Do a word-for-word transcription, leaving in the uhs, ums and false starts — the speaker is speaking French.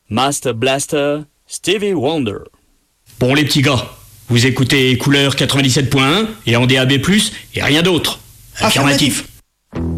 Master Blaster, Stevie Wonder. Bon les petits gars, vous écoutez Couleur quatre-vingt-dix-sept point un et en D A B plus, et rien d'autre. Affirmatif.